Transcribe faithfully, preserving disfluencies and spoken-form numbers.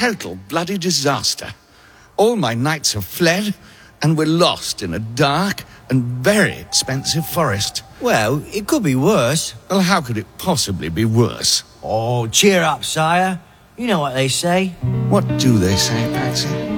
total bloody disaster. All my knights have fled, and we're lost in a dark and very expensive forest. Well, it could be worse. Well, how could it possibly be worse? Oh, cheer up, sire. You know what they say. What do they say, Patsy?